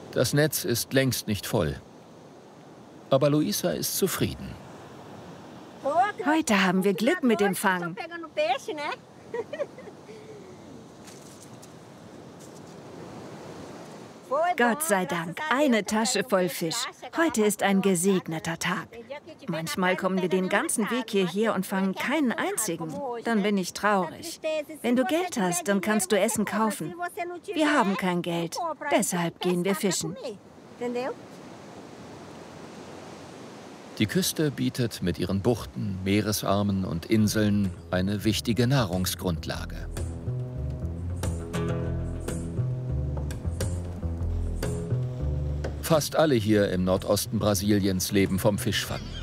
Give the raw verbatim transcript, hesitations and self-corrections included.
Das Netz ist längst nicht voll. Aber Luisa ist zufrieden. Heute haben wir Glück mit dem Fang. Gott sei Dank, eine Tasche voll Fisch. Heute ist ein gesegneter Tag. Manchmal kommen wir den ganzen Weg hierher und fangen keinen einzigen. Dann bin ich traurig. Wenn du Geld hast, dann kannst du Essen kaufen. Wir haben kein Geld, deshalb gehen wir fischen. Die Küste bietet mit ihren Buchten, Meeresarmen und Inseln eine wichtige Nahrungsgrundlage. Fast alle hier im Nordosten Brasiliens leben vom Fischfang.